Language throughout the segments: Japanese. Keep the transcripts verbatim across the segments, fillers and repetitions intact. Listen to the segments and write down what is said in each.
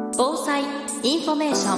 防災インフォメーショ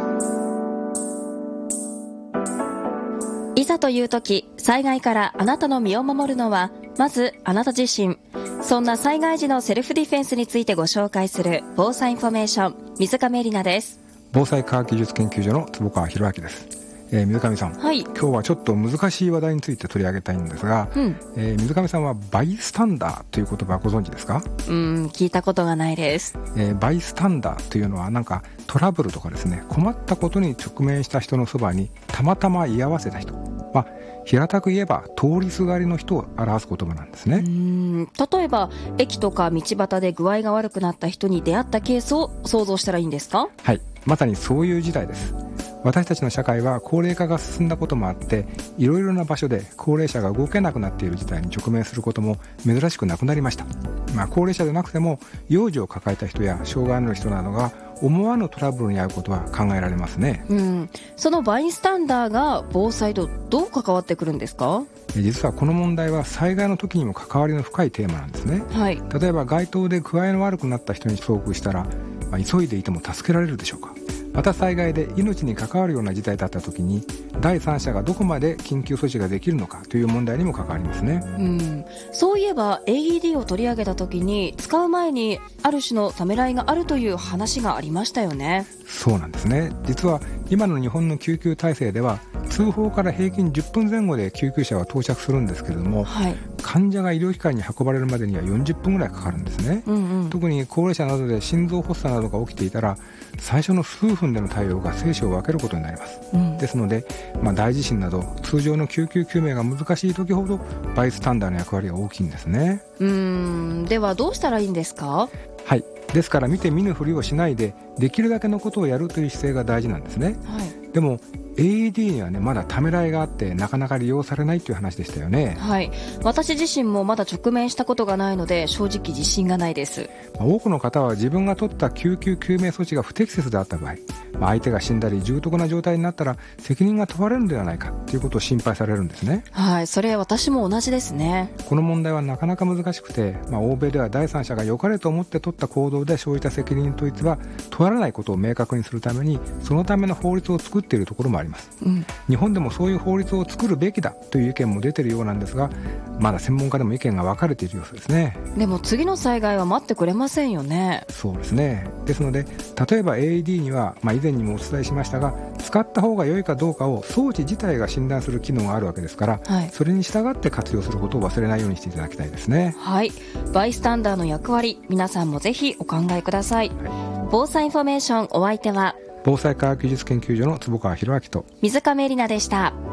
ン。いざという時、災害からあなたの身を守るのはまずあなた自身。そんな災害時のセルフディフェンスについてご紹介する防災インフォメーション、水上絵里奈です。 防災科学技術研究所の坪川博明です。えー、水上さん、はい、今日はちょっと難しい話題について取り上げたいんですが、うんえー、水上さんはバイスタンダーという言葉ご存知ですか？ うん、聞いたことがないです。 えー、バイスタンダーというのはなんかトラブルとかですね、困ったことに直面した人のそばにたまたま居合わせた人、まあ、平たく言えば通りすがりの人を表す言葉なんですね。 うーん、例えば駅とか道端で具合が悪くなった人に出会ったケースを想像したらいいんですか？ はい、まさにそういう時代です。私たちの社会は高齢化が進んだこともあって、いろいろな場所で高齢者が動けなくなっている事態に直面することも珍しくなくなりました。まあ、高齢者でなくても幼児を抱えた人や障害のある人などが思わぬトラブルに遭うことは考えられますね。 うん、そのバイスタンダーが防災とどう関わってくるんですか？ 実はこの問題は災害の時にも関わりの深いテーマなんですね。はい、例えば街頭で具合の悪くなった人に遭遇したら、まあ、急いでいても助けられるでしょうか？また災害で命に関わるような事態だった時に第三者がどこまで緊急措置ができるのかという問題にも関わりますね。 うん、そういえば エーイーディー を取り上げた時に使う前にある種のためらいがあるという話がありましたよね。 そうなんですね。実は今の日本の救急体制では通報から平均じゅっぷんぜん後で救急車は到着するんですけれども、はい、患者が医療機関に運ばれるまでにはよんじゅっぷんぐらいかかるんですね。うんうん、特に高齢者などで心臓発作などが起きていたら最初の数分での対応が生死を分けることになります。うん、ですので、まあ、大地震など通常の救急救命が難しい時ほどバイスタンダーの役割が大きいんですね。 うーん、ではどうしたらいいんですか？ はい、ですから見て見ぬふりをしないでできるだけのことをやるという姿勢が大事なんですね。はい、でもエーイーディー にはねまだためらいがあってなかなか利用されないという話でしたよね。 はい、私自身もまだ直面したことがないので正直自信がないです。 多くの方は自分が取った救急救命措置が不適切であった場合、まあ、相手が死んだり重篤な状態になったら責任が問われるのではないかということを心配されるんですね。 はい、それ私も同じですね。 この問題はなかなか難しくて、まあ、欧米では第三者が良かれと思って取った行動で生じた責任といつは問われないことを明確にするためにそのための法律を作っているところもあります。うん、日本でもそういう法律を作るべきだという意見も出ているようなんですが、まだ専門家でも意見が分かれている様子ですね。 でも次の災害は待ってくれませんよね。 そうですね。ですので例えば エーイーディー には、まあ、以前にもお伝えしましたが使った方が良いかどうかを装置自体が診断する機能があるわけですから、はい、それに従って活用することを忘れないようにしていただきたいですね。 はい、バイスタンダーの役割、皆さんもぜひお考えください。はい、防災インフォメーション、お相手は防災科学技術研究所の坪川博明と水上絵里奈でした。